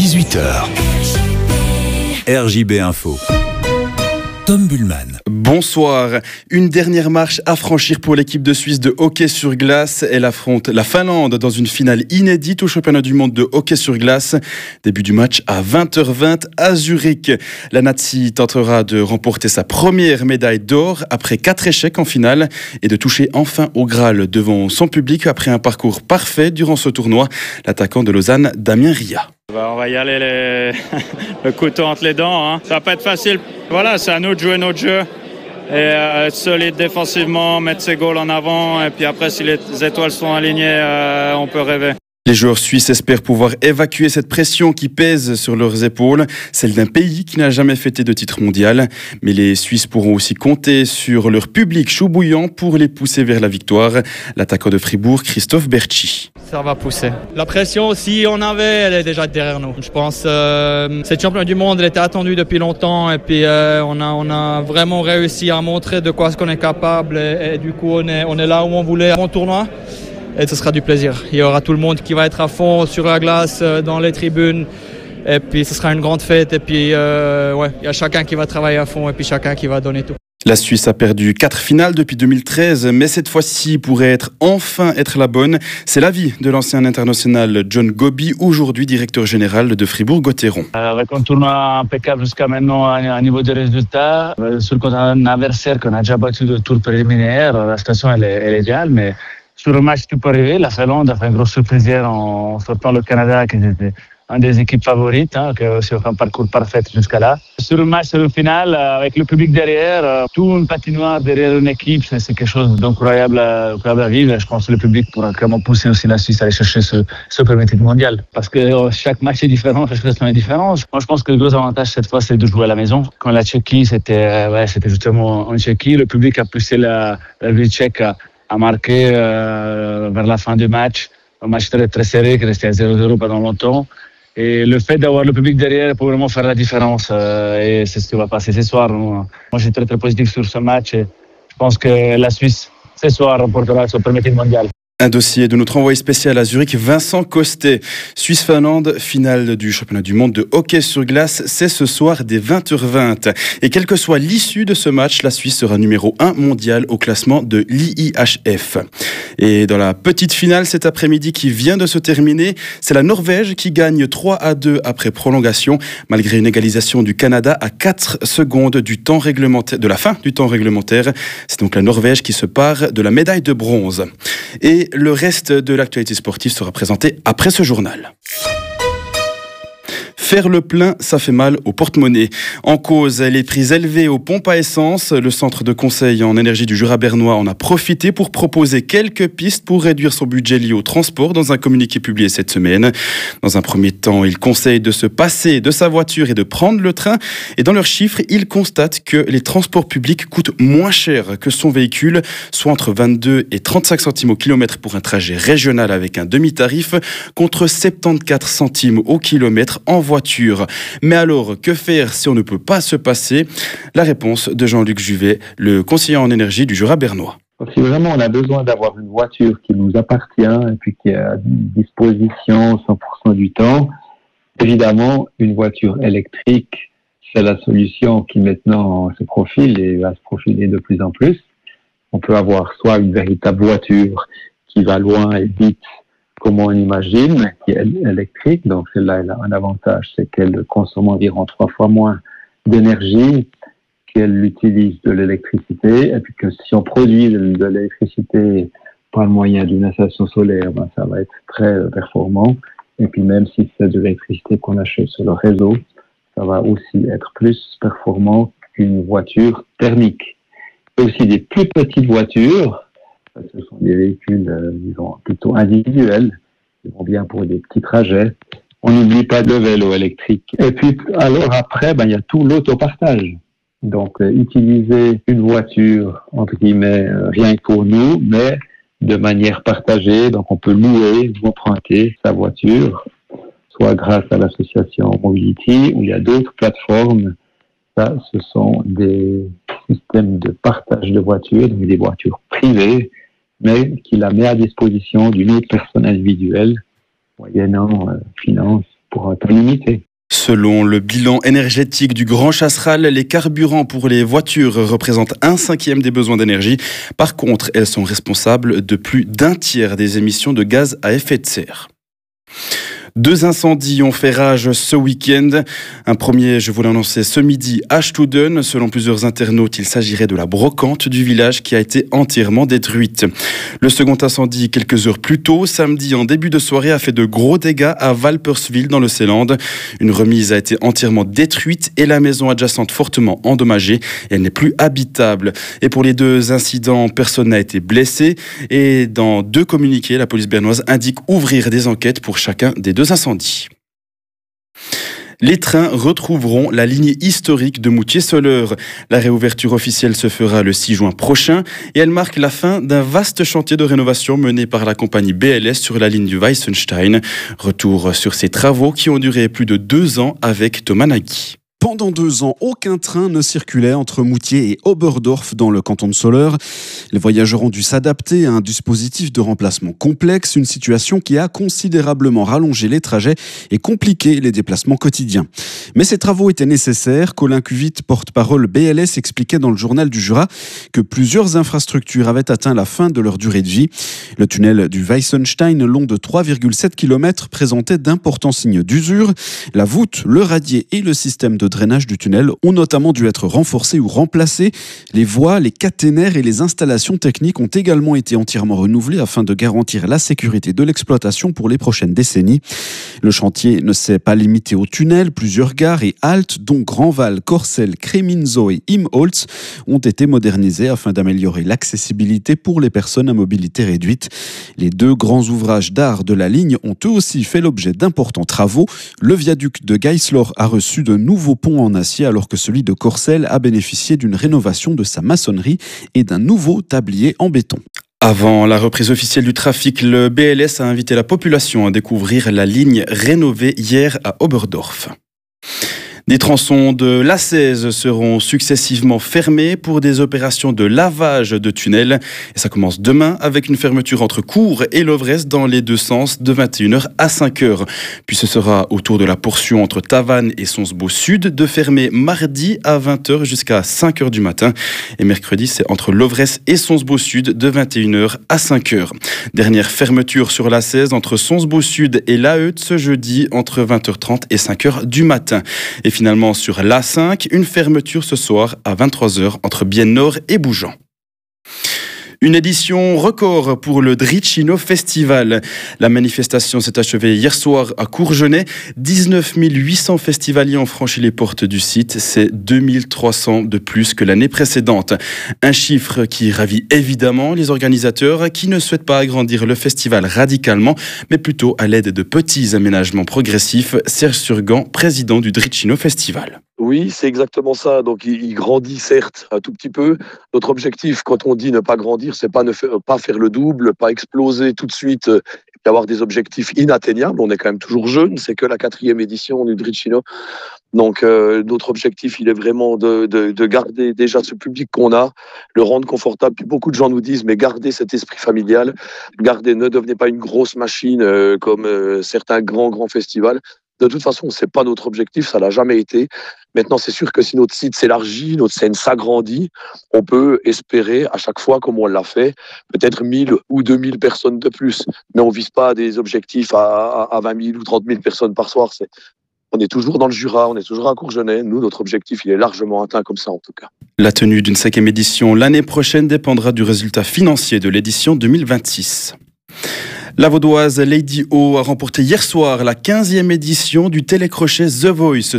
18h. RJB Info. Tom Buhlmann. Bonsoir. Une dernière marche à franchir pour l'équipe de Suisse de hockey sur glace. Elle affronte la Finlande dans une finale inédite au championnat du monde de hockey sur glace. Début du match à 20h20 à Zurich. La Nazi tentera de remporter sa première médaille d'or après 4 échecs en finale et de toucher enfin au Graal devant son public après un parcours parfait durant ce tournoi. L'attaquant de Lausanne, Damien Ria. On va y aller le couteau entre les dents. Ça va pas être facile. Voilà, c'est à nous de jouer notre jeu et être solide défensivement, mettre ses goals en avant. Et puis après, si les étoiles sont alignées, on peut rêver. Les joueurs suisses espèrent pouvoir évacuer cette pression qui pèse sur leurs épaules, celle d'un pays qui n'a jamais fêté de titre mondial. Mais les Suisses pourront aussi compter sur leur public chaud bouillant pour les pousser vers la victoire. L'attaquant de Fribourg, Christophe Berchi. Ça va pousser. La pression, si on avait, elle est déjà derrière nous. Je pense cette championnat du monde, elle était attendue depuis longtemps. Et puis on a vraiment réussi à montrer de quoi qu'on est capable. Et du coup, on est là où on voulait avant le tournoi. Et ce sera du plaisir. Il y aura tout le monde qui va être à fond sur la glace, dans les tribunes. Et puis ce sera une grande fête. Et puis il y a chacun qui va travailler à fond et puis chacun qui va donner tout. La Suisse a perdu 4 finales depuis 2013, mais cette fois-ci pourrait enfin être la bonne. C'est l'avis de l'ancien international John Gobi, aujourd'hui directeur général de Fribourg-Gotteron. Avec un tournoi impeccable jusqu'à maintenant à niveau des résultats, sur un adversaire qu'on a déjà battu de tour préliminaire, la situation elle est idéale, mais sur le match tout peut arriver. La Finlande a fait une grosse surprise hier en sortant le Canada, qui était une des équipes favorites, qui a aussi fait un parcours parfait jusqu'à là. Sur le match, sur le final, avec le public derrière, tout une patinoire derrière une équipe, c'est quelque chose d'incroyable à vivre. Je pense que le public pourra vraiment pousser aussi la Suisse à aller chercher ce premier titre mondial. Parce que chaque match est différent, chaque situation est différente. Moi, je pense que le gros avantage cette fois, c'est de jouer à la maison. Quand la Tchéquie, c'était justement en Tchéquie, le public a poussé la ville tchèque à marquer vers la fin du match. Un match très, très serré qui restait à 0-0 pendant longtemps. Et le fait d'avoir le public derrière peut vraiment faire la différence. Et c'est ce qui va passer ce soir. Moi, je suis très, très positif sur ce match. Et je pense que la Suisse, ce soir, remportera son premier titre mondial. Un dossier de notre envoyé spécial à Zurich, Vincent Costet. Suisse-Finlande, finale du championnat du monde de hockey sur glace, c'est ce soir dès 20h20. Et quelle que soit l'issue de ce match, la Suisse sera numéro 1 mondial au classement de l'IIHF. Et dans la petite finale cet après-midi qui vient de se terminer, c'est la Norvège qui gagne 3-2 après prolongation, malgré une égalisation du Canada à 4 secondes du temps réglementaire, de la fin du temps réglementaire. C'est donc la Norvège qui se pare de la médaille de bronze. Et le reste de l'actualité sportive sera présenté après ce journal. Faire le plein, ça fait mal au porte-monnaie. En cause, les prix élevés aux pompes à essence. Le centre de conseil en énergie du Jura bernois en a profité pour proposer quelques pistes pour réduire son budget lié au transport dans un communiqué publié cette semaine. Dans un premier temps, il conseille de se passer de sa voiture et de prendre le train. Et dans leurs chiffres, il constate que les transports publics coûtent moins cher que son véhicule, soit entre 22 et 35 centimes au kilomètre pour un trajet régional avec un demi-tarif, contre 74 centimes au kilomètre en voiture. Mais alors, que faire si on ne peut pas se passer ? La réponse de Jean-Luc Juvet, le conseiller en énergie du Jura bernois. Si vraiment on a besoin d'avoir une voiture qui nous appartient et puis qui est à disposition 100% du temps, évidemment, une voiture électrique, c'est la solution qui maintenant se profile et va se profiler de plus en plus. On peut avoir soit une véritable voiture qui va loin et vite, comme on imagine, qui est électrique. Donc celle-là, elle a un avantage, c'est qu'elle consomme environ 3 fois moins d'énergie qu'elle utilise de l'électricité. Et puis que si on produit de l'électricité par le moyen d'une installation solaire, ça va être très performant. Et puis même si c'est de l'électricité qu'on achète sur le réseau, ça va aussi être plus performant qu'une voiture thermique. Il y a aussi des plus petites voitures. Ce sont des véhicules, disons, plutôt individuels, qui vont bien pour des petits trajets. On n'oublie pas de vélo électrique. Et puis, alors après, il y a tout l'autopartage. Donc, utiliser une voiture, entre guillemets, rien que pour nous, mais de manière partagée. Donc, on peut louer ou emprunter sa voiture, soit grâce à l'association Mobility, ou il y a d'autres plateformes. Ça, ce sont des systèmes de partage de voitures, donc des voitures privées, mais qui la met à disposition d'une autre personne individuelle, moyennant finance pour un temps limité. Selon le bilan énergétique du Grand Chasseral, les carburants pour les voitures représentent 1/5 des besoins d'énergie. Par contre, elles sont responsables de plus d'un tiers des émissions de gaz à effet de serre. 2 incendies ont fait rage ce week-end. Un premier, je vous l'annonçais ce midi, à Studen. Selon plusieurs internautes, il s'agirait de la brocante du village qui a été entièrement détruite. Le second incendie, quelques heures plus tôt, samedi en début de soirée, a fait de gros dégâts à Valperswil dans le Seeland. Une remise a été entièrement détruite et la maison adjacente fortement endommagée. Elle n'est plus habitable. Et pour les 2 incidents, personne n'a été blessé. Et dans 2 communiqués, la police bernoise indique ouvrir des enquêtes pour chacun des 2 incendies. Les trains retrouveront la ligne historique de Moutier-Soleure. La réouverture officielle se fera le 6 juin prochain et elle marque la fin d'un vaste chantier de rénovation mené par la compagnie BLS sur la ligne du Weissenstein. Retour sur ces travaux qui ont duré plus de 2 ans avec Thomas Nagy. Pendant 2 ans, aucun train ne circulait entre Moutier et Oberdorf dans le canton de Soleure. Les voyageurs ont dû s'adapter à un dispositif de remplacement complexe, une situation qui a considérablement rallongé les trajets et compliqué les déplacements quotidiens. Mais ces travaux étaient nécessaires. Colin Cuvite, porte-parole BLS, expliquait dans le journal du Jura que plusieurs infrastructures avaient atteint la fin de leur durée de vie. Le tunnel du Weissenstein, long de 3,7 km, présentait d'importants signes d'usure. La voûte, le radier et le système de drainage du tunnel ont notamment dû être renforcés ou remplacés. Les voies, les caténaires et les installations techniques ont également été entièrement renouvelées afin de garantir la sécurité de l'exploitation pour les prochaines décennies. Le chantier ne s'est pas limité au tunnel. Plusieurs gares et haltes, dont Grandval, Corcelles, Créminzo et Imholtz, ont été modernisées afin d'améliorer l'accessibilité pour les personnes à mobilité réduite. Les 2 grands ouvrages d'art de la ligne ont eux aussi fait l'objet d'importants travaux. Le viaduc de Geisler a reçu de nouveaux ponts en acier alors que celui de Corcelles a bénéficié d'une rénovation de sa maçonnerie et d'un nouveau tablier en béton. Avant la reprise officielle du trafic, le BLS a invité la population à découvrir la ligne rénovée hier à Oberdorf. Des tronçons de l'A16 seront successivement fermés pour des opérations de lavage de tunnels. Et ça commence demain avec une fermeture entre Cours et Lovres dans les 2 sens de 21h à 5h. Puis ce sera au tour de la portion entre Tavannes et Sonsbeau Sud de fermer mardi à 20h jusqu'à 5h du matin. Et mercredi, c'est entre Lovres et Sonsbeau Sud de 21h à 5h. Dernière fermeture sur l'A16 entre Sonsbeau Sud et Laeut ce jeudi entre 20h30 et 5h du matin. Et finalement, sur l'A5, une fermeture ce soir à 23h entre Bienne-Nord et Bougeant. Une édition record pour le Dricino Festival. La manifestation s'est achevée hier soir à Courgenay. 19 800 festivaliers ont franchi les portes du site. C'est 2300 de plus que l'année précédente. Un chiffre qui ravit évidemment les organisateurs qui ne souhaitent pas agrandir le festival radicalement, mais plutôt à l'aide de petits aménagements progressifs. Serge Surgan, président du Dricino Festival. Oui, c'est exactement ça. Donc, il grandit certes un tout petit peu. Notre objectif, quand on dit ne pas grandir, c'est pas pas faire le double, pas exploser tout de suite et avoir des objectifs inatteignables. On est quand même toujours jeune. C'est que la 4e édition du Dricino. Donc, notre objectif, il est vraiment de garder déjà ce public qu'on a, le rendre confortable. Puis beaucoup de gens nous disent, mais gardez cet esprit familial. Ne devenez pas une grosse machine comme certains grands festivals. De toute façon, c'est pas notre objectif, ça l'a jamais été. Maintenant, c'est sûr que si notre site s'élargit, notre scène s'agrandit, on peut espérer à chaque fois, comme on l'a fait, peut-être 1000 ou 2000 personnes de plus. Mais on vise pas des objectifs à 20 000 ou 30 000 personnes par soir. On est toujours dans le Jura, on est toujours à Courgenay. Nous, notre objectif, il est largement atteint comme ça, en tout cas. La tenue d'une 5e édition l'année prochaine dépendra du résultat financier de l'édition 2026. La Vaudoise Lady O a remporté hier soir la 15e édition du télécrochet The Voice.